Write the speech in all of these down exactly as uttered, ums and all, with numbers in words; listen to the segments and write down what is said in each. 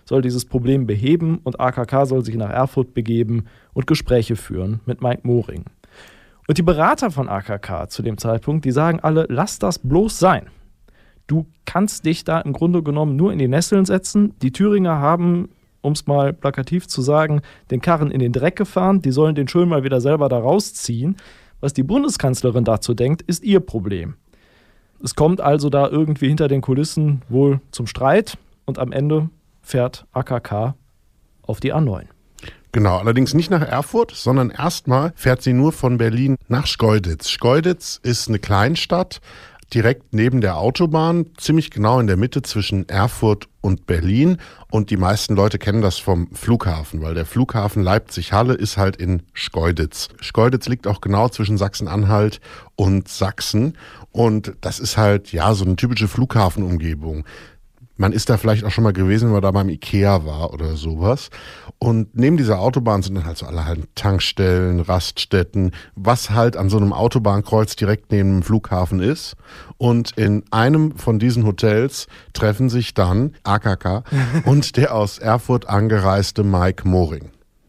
soll dieses Problem beheben und A K K soll sich nach Erfurt begeben und Gespräche führen mit Mike Moring. Und die Berater von A K K zu dem Zeitpunkt, die sagen alle, lass das bloß sein. Du kannst dich da im Grunde genommen nur in die Nesseln setzen. Die Thüringer haben, um es mal plakativ zu sagen, den Karren in den Dreck gefahren. Die sollen den schön mal wieder selber da rausziehen. Was die Bundeskanzlerin dazu denkt, ist ihr Problem. Es kommt also da irgendwie hinter den Kulissen wohl zum Streit und am Ende fährt A K K auf die A neun. Genau, allerdings nicht nach Erfurt, sondern erstmal fährt sie nur von Berlin nach Schkeuditz. Schkeuditz ist eine Kleinstadt, direkt neben der Autobahn, ziemlich genau in der Mitte zwischen Erfurt und Berlin. Und die meisten Leute kennen das vom Flughafen, weil der Flughafen Leipzig-Halle ist halt in Schkeuditz. Schkeuditz liegt auch genau zwischen Sachsen-Anhalt und Sachsen. Und das ist halt, ja, so eine typische Flughafenumgebung. Man ist da vielleicht auch schon mal gewesen, wenn man da beim Ikea war oder sowas. Und neben dieser Autobahn sind dann halt so allerhand Tankstellen, Raststätten, was halt an so einem Autobahnkreuz direkt neben dem Flughafen ist. Und in einem von diesen Hotels treffen sich dann A K K und der aus Erfurt angereiste Mike Moring.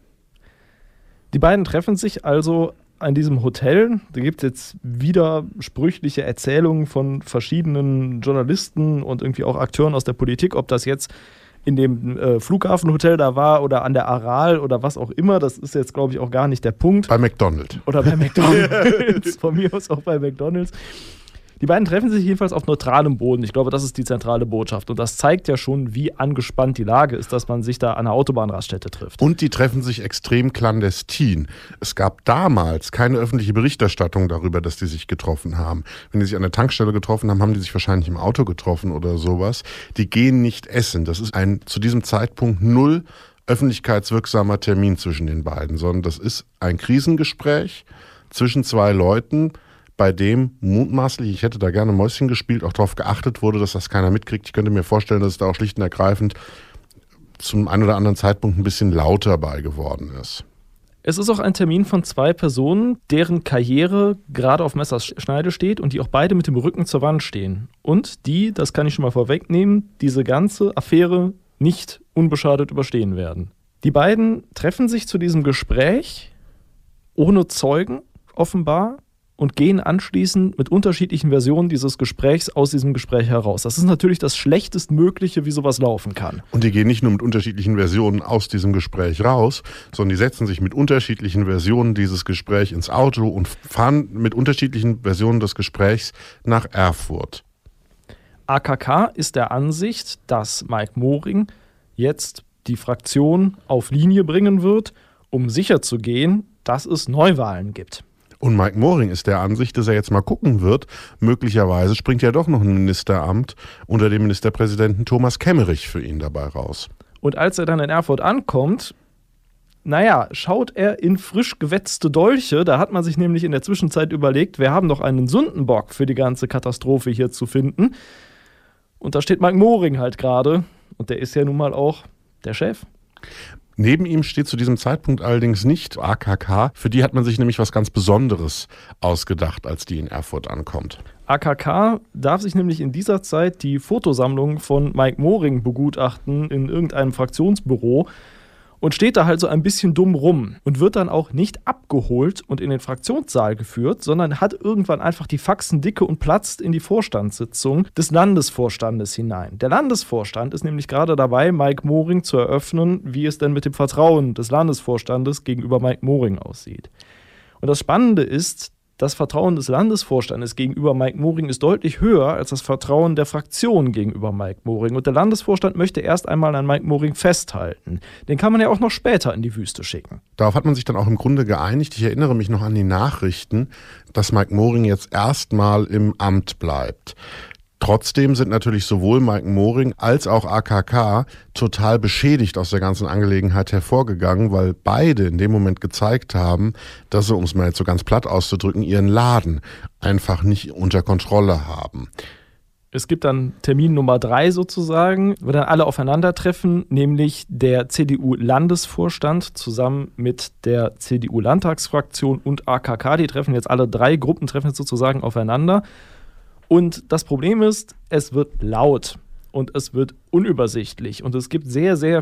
Die beiden treffen sich also an diesem Hotel. Da gibt es jetzt widersprüchliche Erzählungen von verschiedenen Journalisten und irgendwie auch Akteuren aus der Politik, ob das jetzt in dem äh, Flughafenhotel da war oder an der Aral oder was auch immer. Das ist jetzt, glaube ich, auch gar nicht der Punkt. Bei McDonald's. Oder bei McDonald's. Von mir aus auch bei McDonald's. Die beiden treffen sich jedenfalls auf neutralem Boden. Ich glaube, das ist die zentrale Botschaft. Und das zeigt ja schon, wie angespannt die Lage ist, dass man sich da an einer Autobahnraststätte trifft. Und die treffen sich extrem clandestin. Es gab damals keine öffentliche Berichterstattung darüber, dass die sich getroffen haben. Wenn die sich an der Tankstelle getroffen haben, haben die sich wahrscheinlich im Auto getroffen oder sowas. Die gehen nicht essen. Das ist ein zu diesem Zeitpunkt null öffentlichkeitswirksamer Termin zwischen den beiden, sondern das ist ein Krisengespräch zwischen zwei Leuten, bei dem mutmaßlich, ich hätte da gerne Mäuschen gespielt, auch darauf geachtet wurde, dass das keiner mitkriegt. Ich könnte mir vorstellen, dass es da auch schlicht und ergreifend zum einen oder anderen Zeitpunkt ein bisschen lauter bei geworden ist. Es ist auch ein Termin von zwei Personen, deren Karriere gerade auf Messerschneide steht und die auch beide mit dem Rücken zur Wand stehen. Und die, das kann ich schon mal vorwegnehmen, diese ganze Affäre nicht unbeschadet überstehen werden. Die beiden treffen sich zu diesem Gespräch ohne Zeugen, offenbar, und gehen anschließend mit unterschiedlichen Versionen dieses Gesprächs aus diesem Gespräch heraus. Das ist natürlich das Schlechtestmögliche, wie sowas laufen kann. Und die gehen nicht nur mit unterschiedlichen Versionen aus diesem Gespräch raus, sondern die setzen sich mit unterschiedlichen Versionen dieses Gesprächs ins Auto und fahren mit unterschiedlichen Versionen des Gesprächs nach Erfurt. A K K ist der Ansicht, dass Mike Moring jetzt die Fraktion auf Linie bringen wird, um sicherzugehen, dass es Neuwahlen gibt. Und Mike Moring ist der Ansicht, dass er jetzt mal gucken wird, möglicherweise springt ja doch noch ein Ministeramt unter dem Ministerpräsidenten Thomas Kemmerich für ihn dabei raus. Und als er dann in Erfurt ankommt, naja, schaut er in frisch gewetzte Dolche. Da hat man sich nämlich in der Zwischenzeit überlegt, wir haben doch einen Sündenbock für die ganze Katastrophe hier zu finden. Und da steht Mike Moring halt gerade. Und der ist ja nun mal auch der Chef. Neben ihm steht zu diesem Zeitpunkt allerdings nicht A K K. Für die hat man sich nämlich was ganz Besonderes ausgedacht, als die in Erfurt ankommt. A K K darf sich nämlich in dieser Zeit die Fotosammlung von Mike Moring begutachten in irgendeinem Fraktionsbüro und steht da halt so ein bisschen dumm rum und wird dann auch nicht abgeholt und in den Fraktionssaal geführt, sondern hat irgendwann einfach die Faxen dicke und platzt in die Vorstandssitzung des Landesvorstandes hinein. Der Landesvorstand ist nämlich gerade dabei, Mike Moring zu eröffnen, wie es denn mit dem Vertrauen des Landesvorstandes gegenüber Mike Moring aussieht. Und das Spannende ist, das Vertrauen des Landesvorstandes gegenüber Mike Moring ist deutlich höher als das Vertrauen der Fraktion gegenüber Mike Moring. Und der Landesvorstand möchte erst einmal an Mike Moring festhalten. Den kann man ja auch noch später in die Wüste schicken. Darauf hat man sich dann auch im Grunde geeinigt. Ich erinnere mich noch an die Nachrichten, dass Mike Moring jetzt erstmal im Amt bleibt. Trotzdem sind natürlich sowohl Mike Moring als auch A K K total beschädigt aus der ganzen Angelegenheit hervorgegangen, weil beide in dem Moment gezeigt haben, dass sie, um es mal jetzt so ganz platt auszudrücken, ihren Laden einfach nicht unter Kontrolle haben. Es gibt dann Termin Nummer drei sozusagen, wo dann alle aufeinandertreffen, nämlich der C D U-Landesvorstand zusammen mit der C D U-Landtagsfraktion und A K K. Die treffen jetzt alle drei Gruppen, treffen jetzt sozusagen aufeinander. Und das Problem ist, es wird laut und es wird unübersichtlich und es gibt sehr, sehr